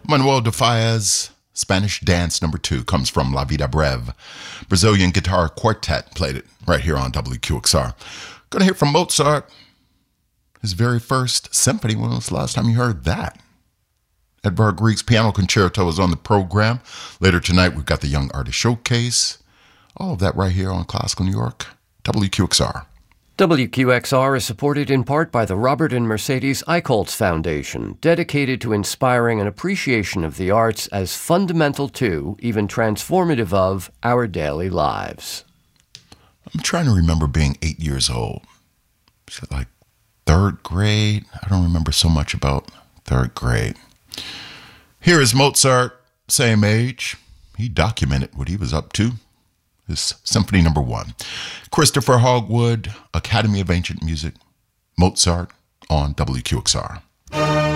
Manuel de Faia's Spanish Dance No. 2 comes from La Vida Breve. Brazilian Guitar Quartet played it right here on WQXR. Gonna hear from Mozart. His very first symphony. When was the last time you heard that? Edvard Grieg's Piano Concerto is on the program. Later tonight, we've got the Young Artist Showcase. All of that right here on Classical New York, WQXR. WQXR is supported in part by the Robert and Mercedes Eichholz Foundation, dedicated to inspiring an appreciation of the arts as fundamental to, even transformative of, our daily lives. I'm trying to remember being 8 years old. Is it like third grade? I don't remember so much about third grade. Here is Mozart, same age. He documented what he was up to. His Symphony No. 1. Christopher Hogwood, Academy of Ancient Music, Mozart on WQXR.